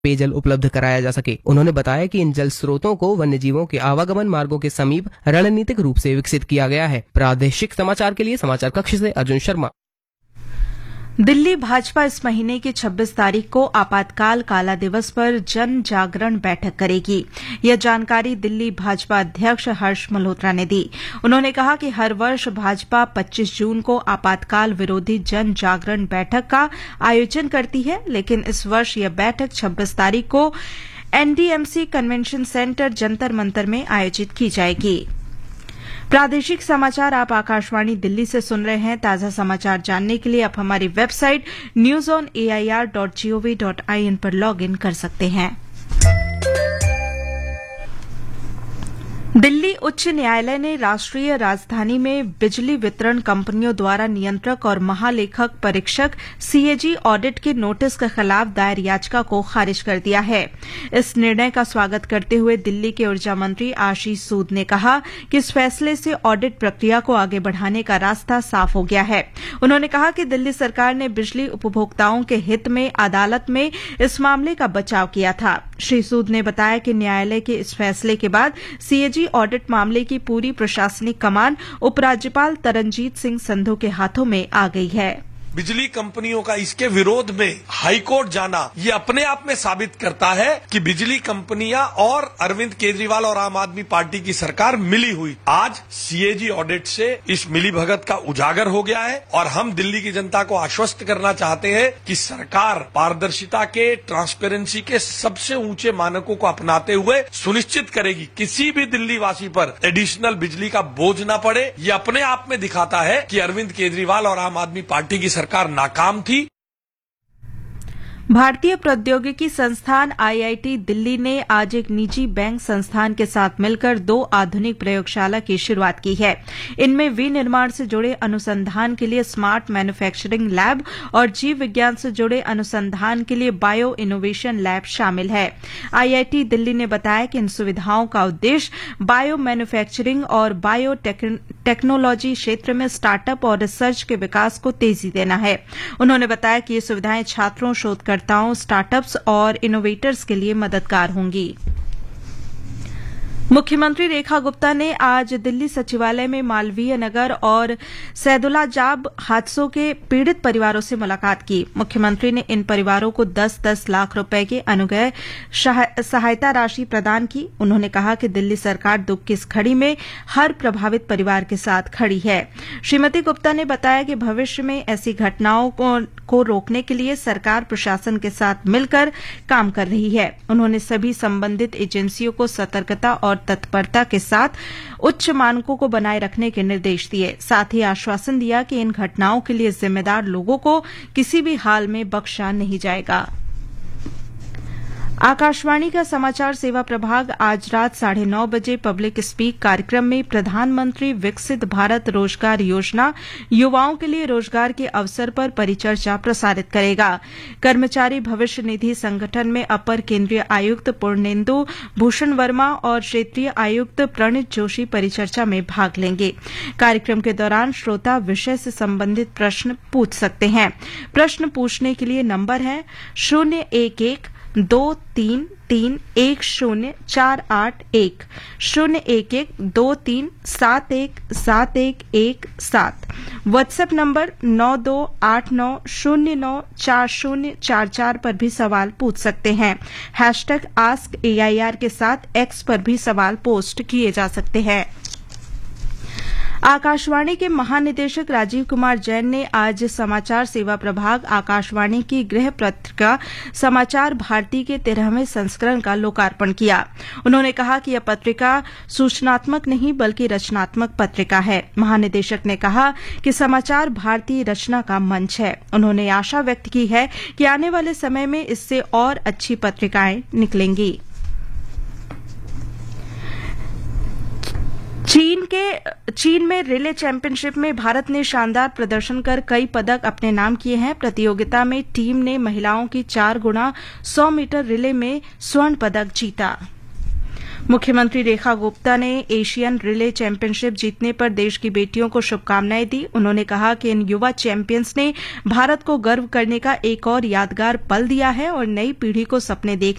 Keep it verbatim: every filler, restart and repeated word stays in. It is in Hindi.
पेयजल उपलब्ध कराया जा सके। उन्होंने बताया कि इन जल स्रोतों को वन्य जीवों के आवागमन मार्गों के समीप रणनीतिक रूप से विकसित किया गया है। प्रादेशिक समाचार के लिए समाचार कक्ष से अर्जुन शर्मा। दिल्ली भाजपा इस महीने की छब्बीस तारीख को आपातकाल काला दिवस पर जन जागरण बैठक करेगी। यह जानकारी दिल्ली भाजपा अध्यक्ष हर्ष मल्होत्रा ने दी। उन्होंने कहा कि हर वर्ष भाजपा पच्चीस जून को आपातकाल विरोधी जन जागरण बैठक का आयोजन करती है, लेकिन इस वर्ष यह बैठक छब्बीस तारीख को NDMC convention centre Jantar Mantar में आयोजित की जाएगी। प्रादेशिक समाचार आप आकाशवाणी दिल्ली से सुन रहे हैं। ताजा समाचार जानने के लिए आप हमारी website news on A I R dot G O V dot I N पर लॉग इन कर सकते हैं। दिल्ली उच्च न्यायालय ने राष्ट्रीय राजधानी में बिजली वितरण कंपनियों द्वारा नियंत्रक और महालेखक परीक्षक सीएजी ऑडिट के नोटिस के खिलाफ दायर याचिका को खारिज कर दिया है। इस निर्णय का स्वागत करते हुए दिल्ली के ऊर्जा मंत्री आशीष सूद ने कहा कि इस फैसले से ऑडिट प्रक्रिया को आगे बढ़ाने का रास्ता साफ हो गया है। उन्होंने कहा कि दिल्ली सरकार ने बिजली उपभोक्ताओं के हित में अदालत में इस मामले का बचाव किया था। श्री सूद ने बताया कि न्यायालय के इस फैसले के बाद सीएजी ऑडिट मामले की पूरी प्रशासनिक कमान उपराज्यपाल तरनजीत सिंह संधू के हाथों में आ गई है। बिजली कंपनियों का इसके विरोध में हाईकोर्ट जाना ये अपने आप में साबित करता है कि बिजली कंपनियां और अरविंद केजरीवाल और आम आदमी पार्टी की सरकार मिली हुई। आज सीएजी ऑडिट से इस मिलीभगत का उजागर हो गया है और हम दिल्ली की जनता को आश्वस्त करना चाहते हैं कि सरकार पारदर्शिता के, ट्रांसपेरेंसी के सबसे ऊंचे मानकों को अपनाते हुए सुनिश्चित करेगी किसी भी दिल्ली वासी पर एडिशनल बिजली का बोझ न पड़े। ये अपने आप में दिखाता है कि अरविंद केजरीवाल और आम आदमी पार्टी की सरकार नाकाम थी। भारतीय प्रौद्योगिकी संस्थान आईआईटी दिल्ली ने आज एक निजी बैंक संस्थान के साथ मिलकर दो आधुनिक प्रयोगशाला की शुरुआत की है। इनमें विनिर्माण से जुड़े अनुसंधान के लिए स्मार्ट मैन्युफैक्चरिंग लैब और जीव विज्ञान से जुड़े अनुसंधान के लिए बायो इनोवेशन लैब शामिल है। आईआईटी दिल्ली ने बताया कि इन सुविधाओं का उद्देश्य बायो मैन्युफैक्चरिंग और बायो टेक्नोलॉजी क्षेत्र में स्टार्टअप और रिसर्च के विकास को तेजी देना है। उन्होंने बताया कि ये सुविधाएं छात्रों, शोधकर्ताओं, स्टार्टअप्स और इनोवेटर्स के लिए मददगार होंगी। मुख्यमंत्री रेखा गुप्ता ने आज दिल्ली सचिवालय में मालवीय नगर और सैदुलाजाब हादसों के पीड़ित परिवारों से मुलाकात की। मुख्यमंत्री ने इन परिवारों को दस दस लाख रुपए के अनुग्रह सहायता राशि प्रदान की। उन्होंने कहा कि दिल्ली सरकार दुख की इस घड़ी में हर प्रभावित परिवार के साथ खड़ी है। श्रीमती गुप्ता ने बताया कि भविष्य में ऐसी घटनाओं को, को रोकने के लिए सरकार प्रशासन के साथ मिलकर काम कर रही है। उन्होंने सभी संबंधित एजेंसियों को सतर्कता और तत्परता के साथ उच्च मानकों को बनाए रखने के निर्देश दिए। साथ ही आश्वासन दिया कि इन घटनाओं के लिए जिम्मेदार लोगों को किसी भी हाल में बख्शा नहीं जाएगा। आकाशवाणी का समाचार सेवा प्रभाग आज रात साढ़े नौ बजे पब्लिक स्पीक कार्यक्रम में प्रधानमंत्री विकसित भारत रोजगार योजना युवाओं के लिए रोजगार के अवसर पर परिचर्चा प्रसारित करेगा। कर्मचारी भविष्य निधि संगठन में अपर केंद्रीय आयुक्त पूर्णेंदु भूषण वर्मा और क्षेत्रीय आयुक्त प्रणित जोशी परिचर्चा में भाग लेंगे। कार्यक्रम के दौरान श्रोता विषय से संबंधित प्रश्न पूछ सकते हैं। प्रश्न पूछने के लिए नंबर है शून्य एक एक दो तीन तीन एक शून्य चार आठ एक, शून्य एक एक दो तीन सात एक सात एक एक सात। व्हाट्सएप नंबर नौ दो आठ नौ शून्य नौ चार शून्य चार चार पर भी सवाल पूछ सकते हैं। Hashtag ask A I R के साथ एक्स पर भी सवाल पोस्ट किए जा सकते हैं। आकाशवाणी के महानिदेशक राजीव कुमार जैन ने आज समाचार सेवा प्रभाग आकाशवाणी की गृह पत्रिका समाचार भारती के तेरहवें संस्करण का लोकार्पण किया। उन्होंने कहा कि यह पत्रिका सूचनात्मक नहीं बल्कि रचनात्मक पत्रिका है। महानिदेशक ने कहा कि समाचार भारती रचना का मंच है। उन्होंने आशा व्यक्त की है कि आने वाले समय में इससे और अच्छी पत्रिकाएं निकलेंगी। चीन के चीन में रिले चैंपियनशिप में भारत ने शानदार प्रदर्शन कर कई पदक अपने नाम किए हैं। प्रतियोगिता में टीम ने महिलाओं की चार गुना सौ मीटर रिले में स्वर्ण पदक जीता। मुख्यमंत्री रेखा गुप्ता ने एशियन रिले चैंपियनशिप जीतने पर देश की बेटियों को शुभकामनाएं दी। उन्होंने कहा कि इन युवा चैंपियंस ने भारत को गर्व करने का एक और यादगार पल दिया है और नई पीढ़ी को सपने देखने